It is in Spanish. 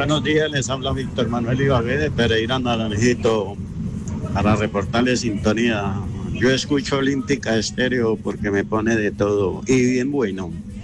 buenos días, les habla Víctor Manuel Ibagué de Pereira Naranjito para reportarle sintonía. Yo escucho Olímpica Estéreo porque me pone de todo y bien bueno.